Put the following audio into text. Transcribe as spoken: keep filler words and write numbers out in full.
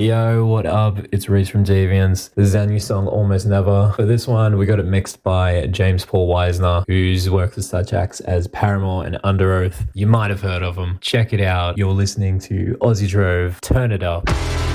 Yo, what up? It's Reese from Deviants. This is our new song, Almost Never. For this one, we got it mixed by James Paul Wisner, who's worked with such acts as Paramore and Under Oath. You might have heard of him. Check it out. You're listening to Aussie Drove. Turn it up.